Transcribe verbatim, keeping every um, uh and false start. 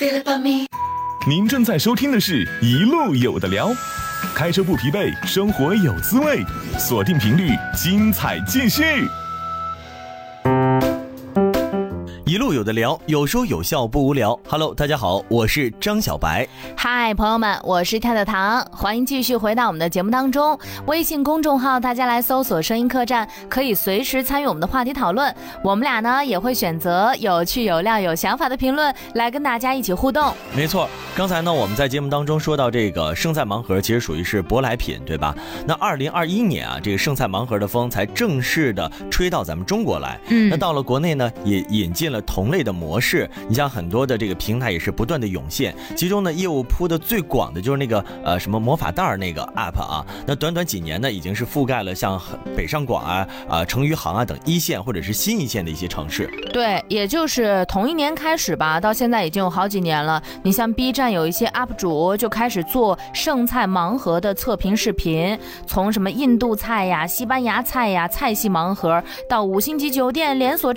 您正在收听的是一路有的聊，开车不疲惫，生活有滋味，锁定频率，精彩继续。 一路有的聊，有说有笑不无聊。Hello， 大家好，我是张小白。 嗨，朋友们，我是跳跳糖，欢迎继续回到我们的节目当中。微信公众号大家来搜索声音客栈，可以随时参与我们的话题讨论。我们俩呢也会选择有趣有料有想法的评论来跟大家一起互动。 没错，刚才呢我们在节目当中说到这个剩菜盲盒其实属于是舶来品，对吧？那二零二一年啊，这个剩菜盲盒的风才正式的吹到咱们中国来。嗯，那到了国内呢也引进了同类的模式，你像很多的这个平台也是不断的涌现，其中呢业务铺的最广的就是那个呃什么魔法袋那个 app 啊，那短短几年呢已经是覆盖了像北上广啊、啊成渝杭啊等一线或者是新一线的一些城市。 对，也就是同一年开始吧，到现在已经有好几年了。你像 B 站有一些 U P 主就开始做剩菜盲盒的测评视频，从什么印度菜呀、西班牙菜呀、菜系盲盒到五星级酒店连锁